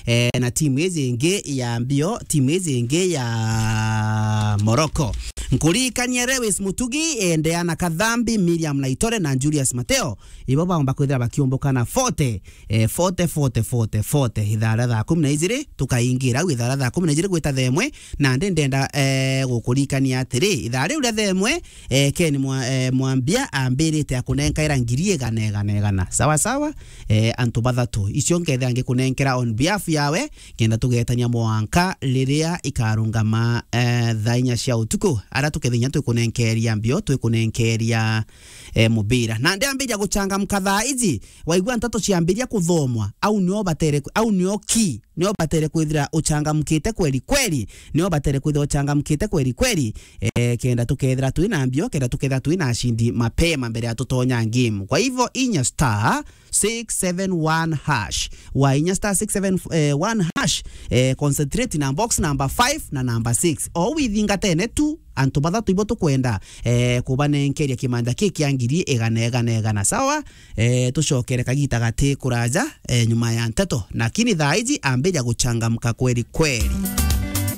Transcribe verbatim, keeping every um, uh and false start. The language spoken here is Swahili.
eh, na timu hizi ingi ya mbio timu hizi ingi ya Morocco. Nkurikania Lewis Mutugi endeana Kadhambi Miriam Laitore na Julius Mateo ibo bagomba kwithira bakiombokana forty eh, forty forty forty forty ithara tha kumi na igiri tukaingira ithara tha kumi na igiri gwita themwe na ndenda eh, gukurikania atiri ithara uri themwe eh, Ken mwa, eh, Mwambia ambirite akunenkaira ngiri igana igana igana sawa sawa eh, antu bathatu icio nkethe ange kunenkera on behalf yawe kenda tugetania mwanka liria ikarungama eh, thainya cia utuku ara tukethinya tukunenkeria mbio tukunenkeria eh, mubira na ndiambiria guchangamka thaa izi waigua ntato ciambiria kuthomwa au nio batere au nio ki nio batere kwithira uchangamkite kweli kweli nio batere kwithira uchangamkite kweli kweli eh, kenda tukethira tuina mbio kenda tukethira tuina ashindi mapema mbere ya tutonya game. Kwa hivyo inya star six seven one hash wa inya star six seven one hash eh, concentrate na box number five na number six o withinga tene tu antu bathatu ibo tukwenda eh, kubanenkeria kimanda kiki angiri egana egana egana sawa eh, tucokere kagita gati kuraja eh, nyuma ya nteto lakini thaizi ambeja guchangamka kweli kweli.